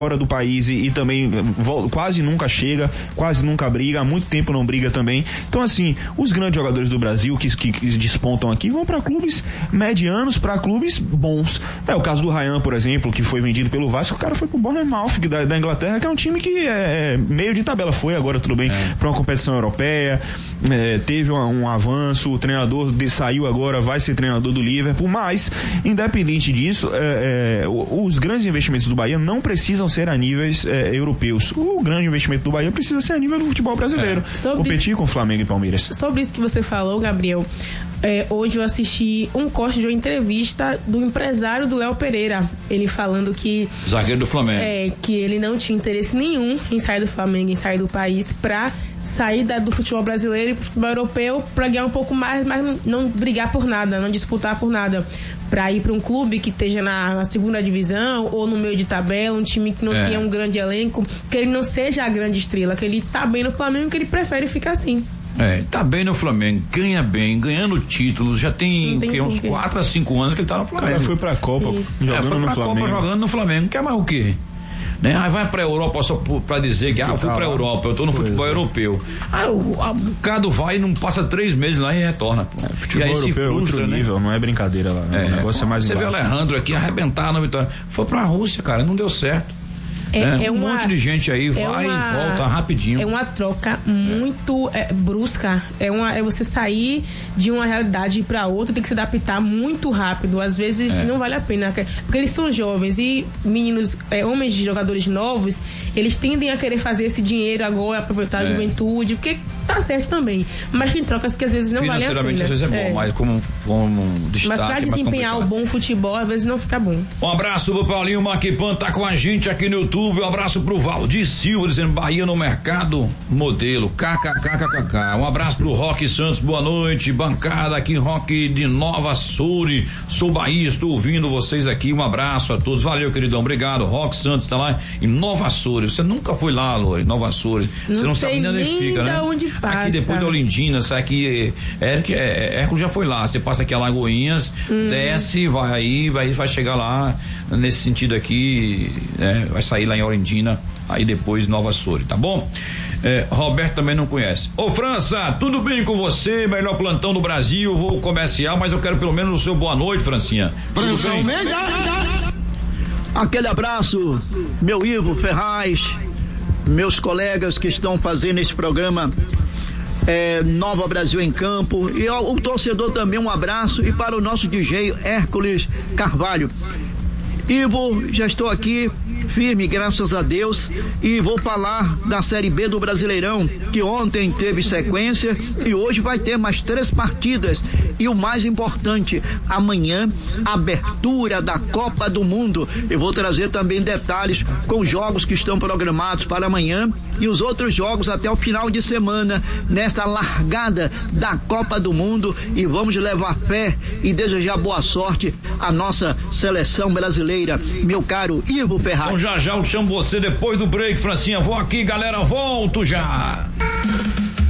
fora do país e também quase nunca chega, quase nunca briga, há muito tempo não briga também. Então, assim, os grandes jogadores do Brasil que despontam aqui vão para clubes medianos, para clubes bons. É o caso do Ryan, por exemplo, que foi vendido pelo Vasco, o cara foi pro Bournemouth da Inglaterra, que é um time que é meio de tabela, foi agora tudo bem para uma competição europeia, teve um avanço, o treinador saiu agora, vai ser treinador do Liverpool, mas independente disso, os grandes investimentos do Bahia não precisam ser a níveis europeus. O grande investimento do Bahia precisa ser a nível do futebol brasileiro. Competir com Flamengo e Palmeiras. Sobre isso que você falou, Gabriel, hoje eu assisti um corte de uma entrevista do empresário do Léo Pereira, ele falando que zagueiro do Flamengo, que ele não tinha interesse nenhum em sair do Flamengo, em sair do país, pra sair do futebol brasileiro e pro futebol europeu, pra ganhar um pouco mais, mas não brigar por nada, não disputar por nada, pra ir pra um clube que esteja na segunda divisão ou no meio de tabela, um time que não tenha um grande elenco, que ele não seja a grande estrela, que ele tá bem no Flamengo, que ele prefere ficar assim. Tá bem no Flamengo, ganha bem, ganhando títulos, já tem uns 4 a 5 anos que ele tá no Flamengo. O cara foi pra Copa jogando no Flamengo. Jogando no Flamengo, quer mais o quê? Né? Aí vai pra Europa só pra dizer que eu fui pra Europa, eu tô no futebol europeu. Aí o Cado vai e não passa 3 meses lá e retorna. Futebol e aí europeu se frustra, é outro nível, não é brincadeira lá. O negócio é mais você embaixo. Vê o Alejandro aqui arrebentar na vitória. Foi pra Rússia, cara, não deu certo. Um monte de gente aí vai e volta rapidinho. É uma troca muito brusca. É você sair de uma realidade para outra, tem que se adaptar muito rápido. Às vezes não vale a pena, porque eles são jovens e meninos, homens de jogadores novos, eles tendem a querer fazer esse dinheiro agora, aproveitar a juventude, porque tá certo também. Mas tem trocas que às vezes não valem a pena. Financeiramente às vezes é bom, mas como destaque. Mas pra desempenhar o bom futebol, às vezes não fica bom. Um abraço pro Paulinho Maquipan, tá com a gente aqui no YouTube. Um abraço pro Valdir Silva, dizendo Bahia no mercado modelo, kkkkkk. Um abraço pro Roque Santos, boa noite, bancada aqui, Roque de Nova Açores, sou Bahia, estou ouvindo vocês aqui, um abraço a todos, valeu queridão, obrigado. Roque Santos tá lá em Nova Açores, você nunca foi lá, Lore, Nova Açores, você não sabe nem onde fica, né? Onde passa. Aqui depois de Olindina, sai aqui, Hércules já foi lá, você passa aqui a Lagoinhas, desce, vai aí, vai chegar lá, nesse sentido aqui, vai sair lá em Olindina, aí depois Nova Açores, tá bom? Roberto também não conhece. Ô França, tudo bem com você? Melhor plantão do Brasil, vou comercial, mas eu quero pelo menos o seu boa noite, Francinha. Aquele abraço, meu Ivo Ferraz, meus colegas que estão fazendo esse programa Nova Brasil em Campo, e o torcedor também um abraço, e para o nosso DJ Hércules Carvalho. Ivo, já estou aqui firme, graças a Deus, e vou falar da Série B do Brasileirão, que ontem teve sequência e hoje vai ter mais 3 partidas, e o mais importante, amanhã, abertura da Copa do Mundo. Eu vou trazer também detalhes com jogos que estão programados para amanhã e os outros jogos até o final de semana, nesta largada da Copa do Mundo, e vamos levar fé e desejar boa sorte à nossa seleção brasileira, meu caro Ivo Ferraz. Então já eu chamo você depois do break, Francinha. Vou aqui, galera, volto já.